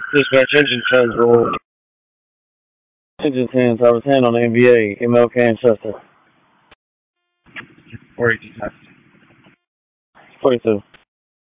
Dispatch engine 10's roll. Engine 10, Tower 10 on the NBA, MLK and Chester. 42 times. 42.